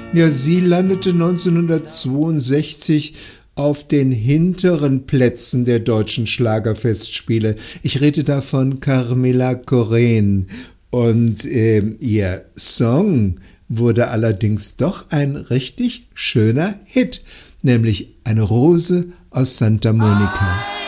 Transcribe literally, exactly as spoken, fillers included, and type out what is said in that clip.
Ja, sie landete neunzehnhundertzweiundsechzig auf den hinteren Plätzen der deutschen Schlagerfestspiele. Ich rede da von Carmela Corén. Und äh, ihr Song wurde allerdings doch ein richtig schöner Hit, nämlich Eine Rose aus Santa Monica.